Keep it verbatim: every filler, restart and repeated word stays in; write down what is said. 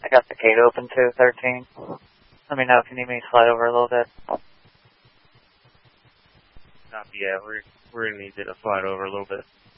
I got the gate open too, thirteen. Let me know if you need me to slide over a little bit. Copy, yeah, we're, we're going to need you to slide over a little bit.